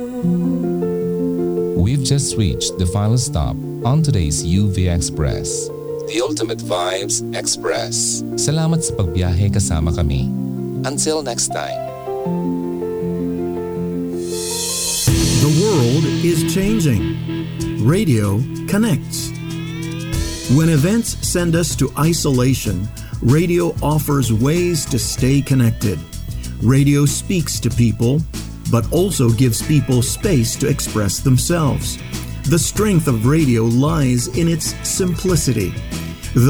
We've just reached the final stop on today's UV Express, the Ultimate Vibes Express. Salamat sa pagbiyahe kasama kami. Until next time. The world is changing. Radio connects. When events send us to isolation, radio offers ways to stay connected. Radio speaks to people, but also gives people space to express themselves. The strength of radio lies in its simplicity.